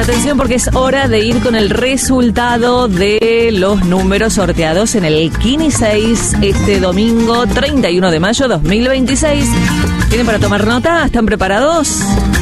Atención porque es hora de ir con el resultado de los números sorteados en el Kini 6 este domingo 31 de mayo 2026. ¿Tienen para tomar nota? ¿Están preparados?